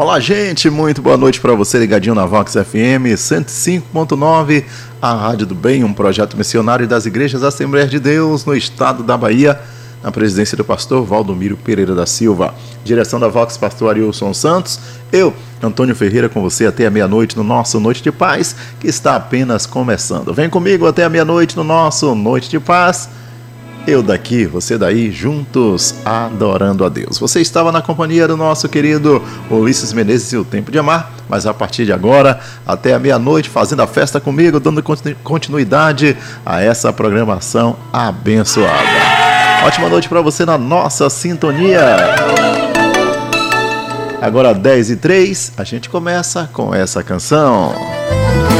Olá, gente, muito boa noite para você ligadinho na Vox FM 105.9, a Rádio do Bem, um projeto missionário das Igrejas Assembleias de Deus no estado da Bahia, na presidência do pastor Valdomiro Pereira da Silva. Direção da Vox, pastor Arilson Santos. Eu, Antônio Ferreira, com você até a meia-noite no nosso Noite de Paz, que está apenas começando. Vem comigo até a meia-noite no nosso Noite de Paz. Eu daqui, você daí, juntos adorando a Deus. Você estava na companhia do nosso querido Ulisses Menezes e o Tempo de Amar, mas a partir de agora, até a meia-noite, fazendo a festa comigo, dando continuidade a essa programação abençoada. Ótima noite para você na nossa sintonia. Agora 10h03, a gente começa com essa canção.